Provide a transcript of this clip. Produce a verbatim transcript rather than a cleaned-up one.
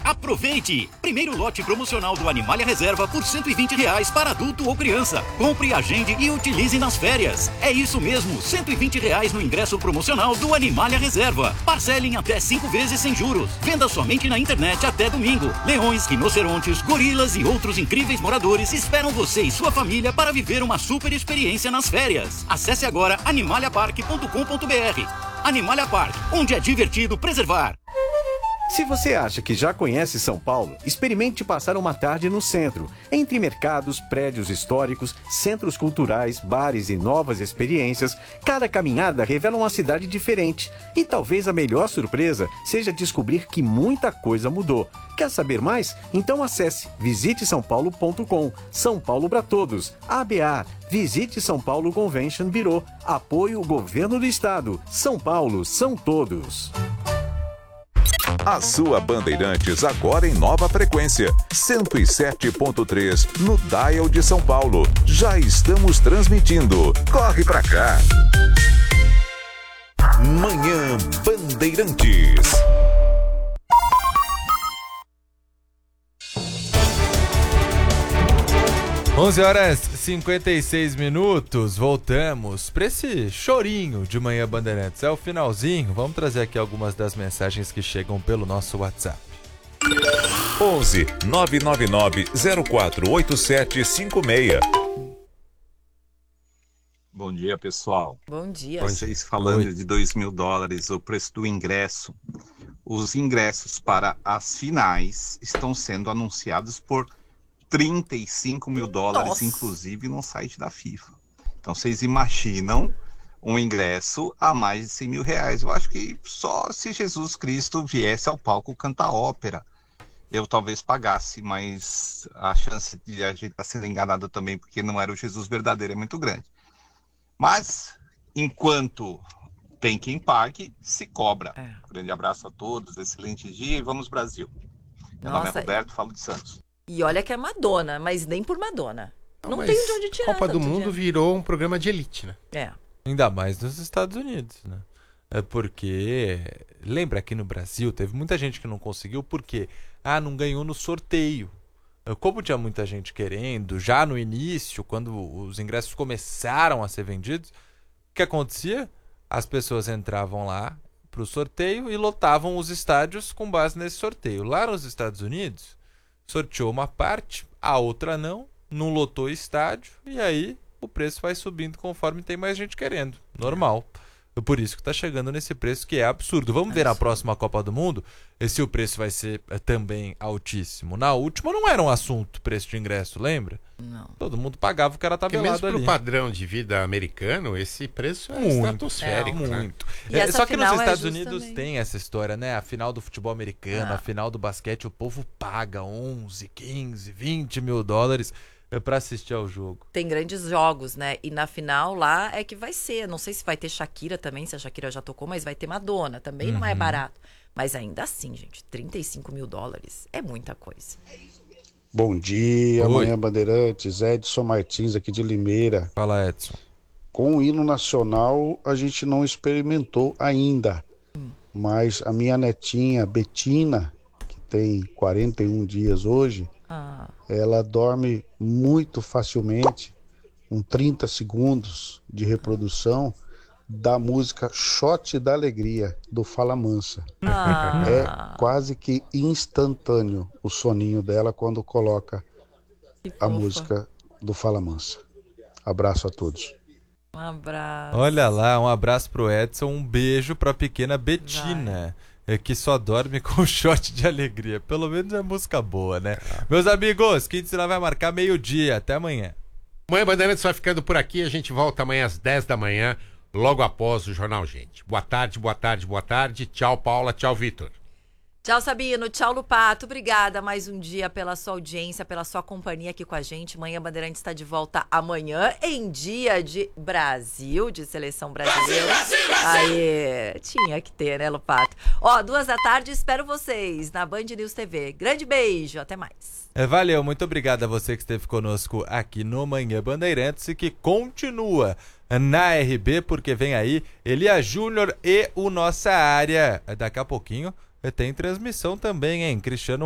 Aproveite! Primeiro lote promocional do Animalia Reserva por cento e vinte reais para adulto ou criança. Compre, agende e utilize nas férias. É isso mesmo, cento e vinte reais no ingresso promocional do Animalia Reserva. Parcele em até cinco vezes sem juros. Venda somente na internet até domingo. Leões, rinocerontes, gorilas e outros incríveis moradores esperam você e sua família para viver uma super experiência nas férias. Acesse agora animalia park ponto com ponto br. Animalia Park, onde é divertido preservar. Se você acha que já conhece São Paulo, experimente passar uma tarde no centro, entre mercados, prédios históricos, centros culturais, bares e novas experiências. Cada caminhada revela uma cidade diferente. E talvez a melhor surpresa seja descobrir que muita coisa mudou. Quer saber mais? Então acesse visite são paulo ponto com. São Paulo para todos. A B A. Visite São Paulo Convention Bureau. Apoio Governo do Estado. São Paulo são todos. A sua Bandeirantes agora em nova frequência, cento e sete ponto três no dial de São Paulo. Já estamos transmitindo. Corre pra cá. Manhã Bandeirantes. onze horas e cinquenta e seis minutos, voltamos para esse chorinho de Manhã Bandeirantes. É o finalzinho, vamos trazer aqui algumas das mensagens que chegam pelo nosso WhatsApp. onze nove nove nove zero quatro oito sete cinco seis. Bom dia, pessoal. Bom dia. Vocês falando Oi. de dois mil dólares, o preço do ingresso. Os ingressos para as finais estão sendo anunciados por trinta e cinco mil dólares, Nossa. inclusive no site da FIFA. Então vocês imaginam um ingresso a mais de cem mil reais. Eu acho que só se Jesus Cristo viesse ao palco cantar ópera, eu talvez pagasse, mas a chance de a gente estar sendo enganado também, porque não era o Jesus verdadeiro, é muito grande. Mas, enquanto tem quem pague, se cobra. É. Grande abraço a todos, excelente dia e vamos Brasil. Meu nome é Nossa, Roberto, falo de Santos. E olha que é Madonna, mas nem por Madonna. Não, Não, tem mas de onde tirar. Copa do tanto Mundo dinheiro. virou um programa de elite, né? É. Ainda mais nos Estados Unidos, né? É porque, lembra, aqui no Brasil teve muita gente que não conseguiu porque, ah, não ganhou no sorteio. Como tinha muita gente querendo, já no início, quando os ingressos começaram a ser vendidos, o que acontecia? As pessoas entravam lá pro sorteio e lotavam os estádios com base nesse sorteio. Lá nos Estados Unidos, sorteou uma parte, a outra não, não lotou estádio, e aí o preço vai subindo conforme tem mais gente querendo. Normal. Por isso que está chegando nesse preço que é absurdo. Vamos ver na próxima Copa do Mundo se o preço vai ser é, também altíssimo. Na última não era um assunto preço de ingresso, lembra? Não. Todo mundo pagava o que era Porque tabelado mesmo pro ali. padrão de vida americano, esse preço é Muito, estratosférico, é, né? muito. E É, essa só que nos final é Estados justa Unidos também. tem essa história, né? A final do futebol americano, Ah. a final do basquete, o povo paga onze, quinze, vinte mil dólares para assistir ao jogo. Tem grandes jogos, né? E na final lá é que vai ser. Não sei se vai ter Shakira também, se a Shakira já tocou, mas vai ter Madonna. Também não é Uhum. barato. Mas ainda assim, gente, trinta e cinco mil dólares é muita coisa. Bom dia, Oi. Manhã Bandeirantes, Edson Martins aqui de Limeira. Fala, Edson. Com o hino nacional a gente não experimentou ainda, mas a minha netinha Betina, que tem quarenta e um dias hoje, Ah, ela dorme muito facilmente, com trinta segundos de reprodução da música Shot da Alegria, do Fala Mansa. ah. É quase que instantâneo o soninho dela quando coloca Que a fofa. música do Fala Mansa. Abraço a todos. Um abraço. Olha lá, um abraço pro Edson, um beijo pra pequena Betina, é, que só dorme com shot de alegria. Pelo menos é música boa, né? Meus amigos, quem ensinar vai marcar meio-dia. Até amanhã. Manhã Bandeirantes vai ficando por aqui. A gente volta amanhã às dez da manhã, logo após o Jornal Gente. Boa tarde, boa tarde, boa tarde. Tchau, Paula. Tchau, Vitor. Tchau, Sabino. Tchau, Lupato. Obrigada mais um dia pela sua audiência, pela sua companhia aqui com a gente. Manhã Bandeirantes está de volta amanhã, em dia de Brasil, de seleção brasileira. Brasil, Brasil, Brasil! Aê, tinha que ter, né, Lupato? Ó, duas da tarde, espero vocês na Band News T V. Grande beijo, até mais. É, valeu, muito obrigado a você que esteve conosco aqui no Manhã Bandeirantes e que continua na R B, porque vem aí Elia Júnior e o Nossa Área. Daqui a pouquinho tem transmissão também, hein? Cristiano